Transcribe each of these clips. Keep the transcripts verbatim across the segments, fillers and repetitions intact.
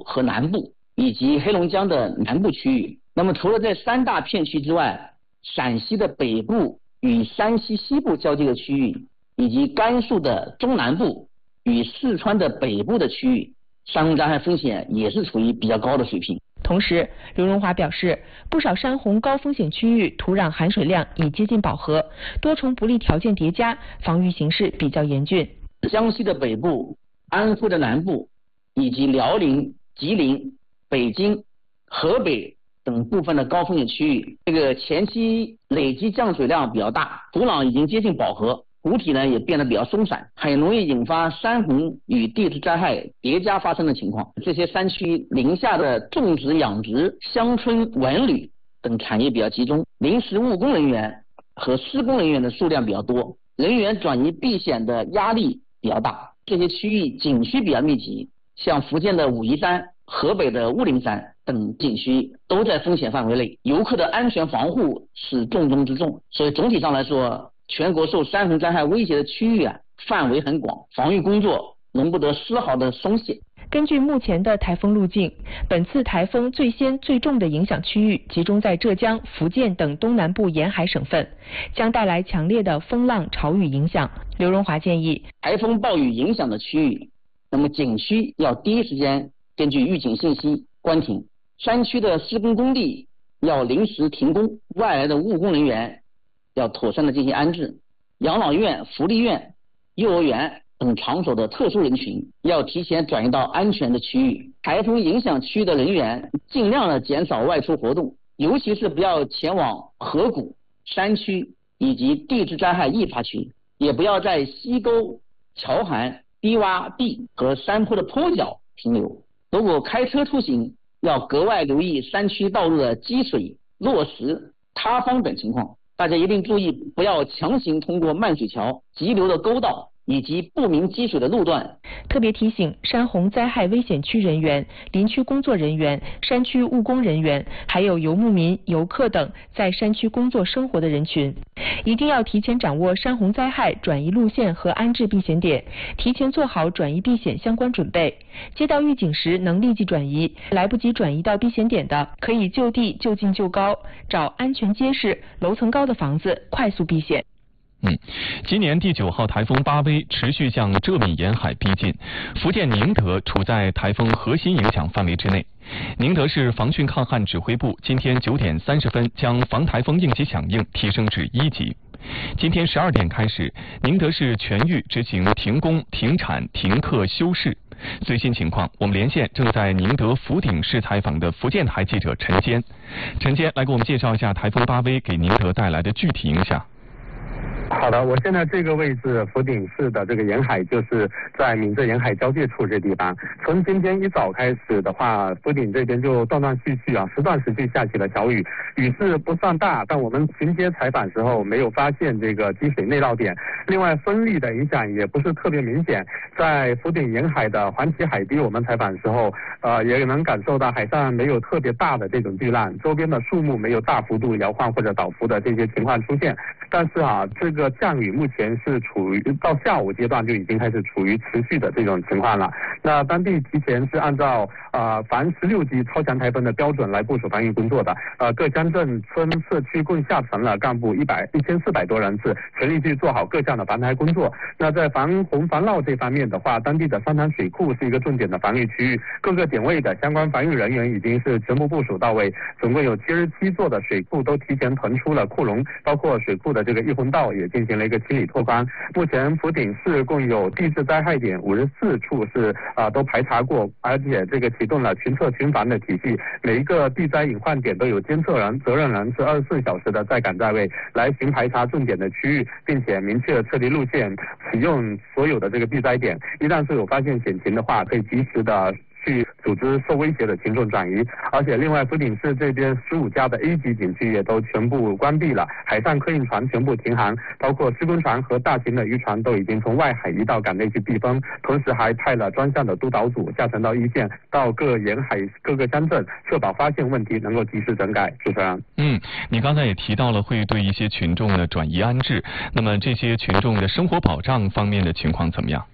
和南部以及黑龙江的南部区域。那么除了这三大片区之外，陕西的北部与山西西部交界的区域，以及甘肃的中南部与四川的北部的区域，山洪灾害风险也是处于比较高的水平。 同时，刘荣华表示，不少山洪高风险区域土壤含水量已接近饱和，多重不利条件叠加，防御形势比较严峻。 江西的北部、安徽的南部以及辽宁、吉林、北京、河北等部分的高风险区域，这个前期累积降水量比较大，土壤已经接近饱和，湖体呢也变得比较松散，很容易引发山洪与地质灾害叠加发生的情况。这些山区林下的种植、养殖、乡村文旅等产业比较集中，临时务工人员和施工人员的数量比较多，人员转移避险的压力比较大。这些区域景区比较密集，像福建的武夷山、河北的雾灵山等景区都在风险范围内，游客的安全防护是重中之重。所以总体上来说，全国受山洪灾害威胁的区域啊，范围很广，防御工作容不得丝毫的松懈。 根据目前的台风路径，本次台风最先最重的影响区域集中在浙江、福建等东南部沿海省份，将带来强烈的风浪潮雨影响。刘荣华建议， 台风暴雨影响的区域，那么景区要第一时间根据预警信息关停，山区的施工工地要临时停工，外来的务工人员要妥善的进行安置，养老院、福利院、幼儿园等场所的特殊人群要提前转移到安全的区域。台风影响区域的人员尽量的减少外出活动，尤其是不要前往河谷、山区以及地质灾害易发区，也不要在溪沟、桥涵、低洼地和山坡的坡脚停留。如果开车出行，要格外留意山区道路的积水、落石、塌方等情况。大家一定注意，不要强行通过漫水桥、急流的沟道以及不明积水的路段。 特别提醒山洪灾害危险区人员、林区工作人员、山区务工人员，还有游牧民、游客等在山区工作生活的人群，一定要提前掌握山洪灾害转移路线和安置避险点，提前做好转移避险相关准备。接到预警时能立即转移，来不及转移到避险点的，可以就地就近就高，找安全结实、楼层高的房子快速避险。 嗯，今年第九号台风巴威持续向浙闽沿海逼近，福建宁德处在台风核心影响范围之内。宁德市防汛抗旱指挥部今天九点三十分将防台风应急响应提升至一级。今天十二点开始，宁德市全域执行停工、停产、停课、休市。最新情况，我们连线正在宁德福鼎市采访的福建台记者陈坚。陈坚来给我们介绍一下台风巴威给宁德带来的具体影响。 好的，我现在这个位置福鼎市的这个沿海，就是在闽浙沿海交界处这地方。从今天一早开始的话，福鼎这边就断断续续啊，时断时续下起了小雨，雨势不算大，但我们巡街采访时候没有发现这个积水内涝点。另外风力的影响也不是特别明显，在福鼎沿海的环旗海堤，我们采访时候，呃，也能感受到海上没有特别大的这种巨浪，周边的树木没有大幅度摇晃或者倒伏的这些情况出现。但是啊，这个降雨目前是处于到下午阶段就已经开始处于持续的这种情况了。那当地提前是按照呃防十六级超强台风的标准来部署防御工作的，呃各乡镇村社区共下沉了干部一百一千四百多人次，全力去做好各项的防台工作。那在防洪防涝这方面的话，当地的三潭水库是一个重点的防御区域，各个点位的相关防御人员已经是全部部署到位，总共有七十七座的水库都提前腾出了库容，包括水库的这个溢洪道也进行了一个清理拓宽。目前福鼎市共有地质灾害点五十四处是啊、呃、都排查过，而且这个启动了群测群防的体系，每一个地灾隐患点都有监测人、责任人是二十四小时的在岗在位，来巡排查重点的区域，并且明确撤离路线，使用所有的这个地灾点。一旦是有发现险情的话，可以及时的去组织受威胁的群众转移。而且另外福鼎市这边十五家的 A 级景区也都全部关闭了，海上客运船全部停航，包括施工船和大型的渔船都已经从外海移到港内去避风，同时还派了专项的督导组下沉到一线，到各沿海各个乡镇，确保发现问题能够及时整改。主持人， 嗯，你刚才也提到了会对一些群众的转移安置，那么这些群众的生活保障方面的情况怎么样？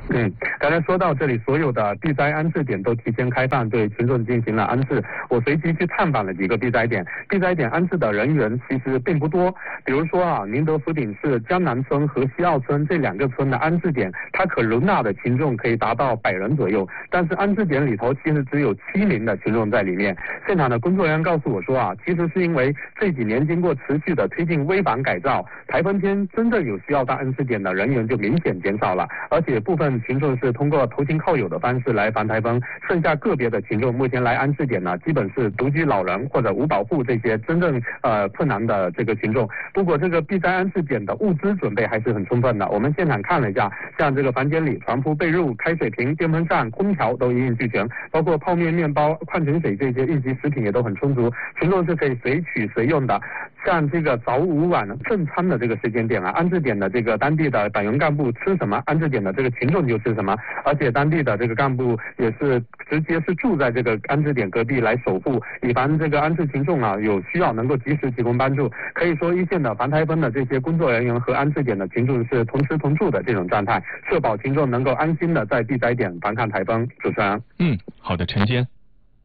嗯，刚才说到这里，所有的避灾安置点都提前开放，对群众进行了安置。我随机去探访了几个避灾点，避灾点安置的人员其实并不多。比如说啊，宁德福鼎市江南村和西澳村这两个村的安置点，它可容纳的群众可以达到百人左右，但是安置点里头其实只有七名的群众在里面。现场的工作人员告诉我说啊，其实是因为这几年经过持续的推进危房改造，台风天真正有需要到安置点的人员就明显减少了，而且部分群众是通过投亲靠友的方式来防台风，剩下个别的群众目前来安置点呢，基本是独居老人或者无保户这些真正呃困难的这个群众。不过这个避灾安置点的物资准备还是很充分的，我们现场看了一下，像这个房间里床铺、被褥、开水瓶、电风扇、空调都一应俱全，包括泡面、面包、矿泉水这些应急食品也都很充足，群众是可以随取随用的。像这个早午晚正餐的这个时间点啊，安置点的这个当地的党员干部吃什么，安置点的这个群众就吃什么，而且当地的这个干部也是直接是住在这个安置点隔壁来守护，以防这个安置群众啊有需要能够及时提供帮助。可以说一线的防台风的这些工作人员和安置点的群众是同吃同住的这种状态，确保群众能够安心的在避灾点防抗台风。主持人， 嗯，好的，陈坚。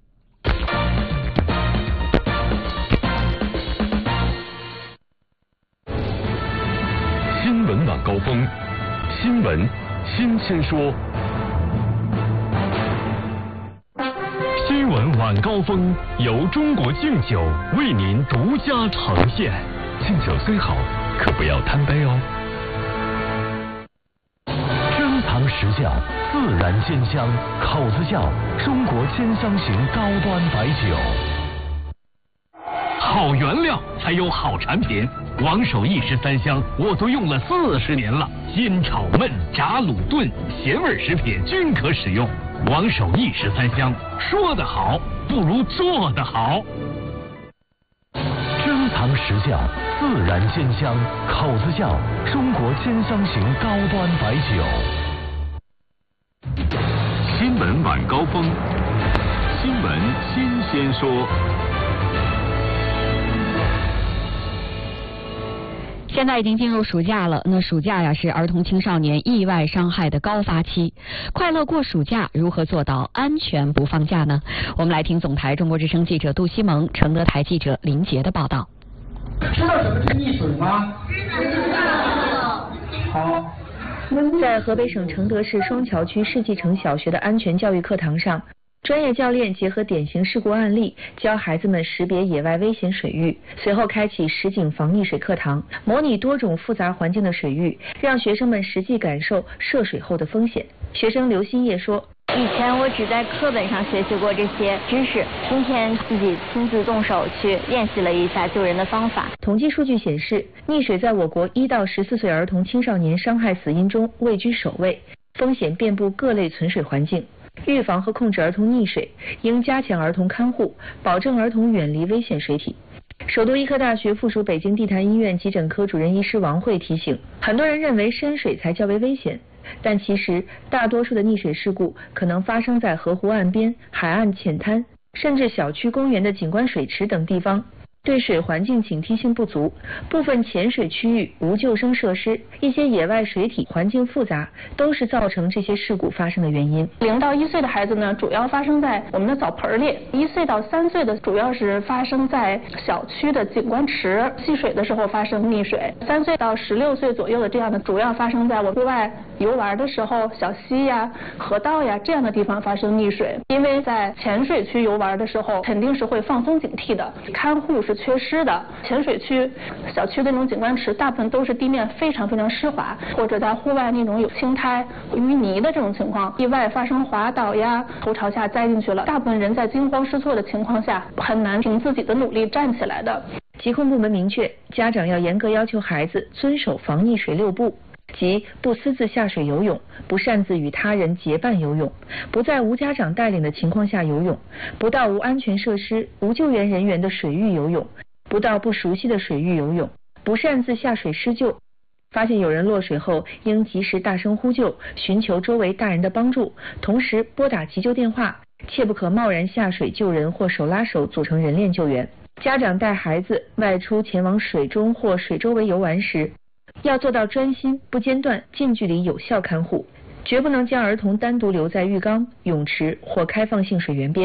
新闻晚高峰，新闻新鲜说。新闻晚高峰由中国敬酒为您独家呈现。敬酒虽好，可不要贪杯哦。珍藏实窖，自然鲜香，口子窖，中国鲜香型高端白酒。好原料才有好产品，王守义十三香我都用了四十年了，煎炒焖炸卤炖咸味食品均可使用。王守义十三香，说得好不如做得好。珍藏实窖，自然鲜香，口子窖，中国鲜香型高端白酒。新闻晚高峰，新闻新鲜说。 现在已经进入暑假了，那暑假呀是儿童青少年意外伤害的高发期。快乐过暑假，如何做到安全不放假呢？我们来听总台中国之声记者杜西蒙、承德台记者林杰的报道。 知道什么是溺水吗？知道。好。 在河北省承德市双桥区世纪城小学的安全教育课堂上，专业教练结合典型事故案例，教孩子们识别野外危险水域。随后开启实景防溺水课堂，模拟多种复杂环境的水域，让学生们实际感受涉水后的风险。学生刘新叶说， 以前我只在课本上学习过这些知识，今天自己亲自动手去练习了一下救人的方法。 统计数据显示，溺水在我国一到十四岁儿童青少年伤害死因中位居首位，风险遍布各类存水环境。预防和控制儿童溺水，应加强儿童看护，保证儿童远离危险水体。首都医科大学附属北京地坛医院急诊科主任医师王慧提醒，很多人认为深水才较为危险，但其实大多数的溺水事故可能发生在河湖岸边、海岸浅滩，甚至小区公园的景观水池等地方。对水环境警惕性不足，部分浅水区域无救生设施，一些野外水体环境复杂，都是造成这些事故发生的原因。 零到一岁的孩子呢，主要发生在我们的澡盆里；一岁到三岁的主要是发生在小区的景观池戏水的时候发生溺水；三岁到十六岁左右的这样的，主要发生在我户外游玩的时候，小溪呀、河道呀这样的地方发生溺水。因为在浅水区游玩的时候，肯定是会放松警惕的，看护是缺失的。浅水区、小区的那种景观池，大部分都是地面非常非常湿滑，或者在户外那种有青苔、淤泥的这种情况，意外发生滑倒呀，头朝下栽进去了。大部分人在惊慌失措的情况下，很难凭自己的努力站起来的。 疾控部门明确，家长要严格要求孩子遵守防溺水六不，即不私自下水游泳，不擅自与他人结伴游泳，不在无家长带领的情况下游泳，不到无安全设施、无救援人员的水域游泳，不到不熟悉的水域游泳，不擅自下水施救。发现有人落水后，应及时大声呼救，寻求周围大人的帮助，同时拨打急救电话，切不可贸然下水救人或手拉手组成人链救援。家长带孩子外出前往水中或水周围游玩时，要做到专心、不间断、近距离有效看护， 绝不能将儿童单独留在浴缸、泳池或开放性水源边。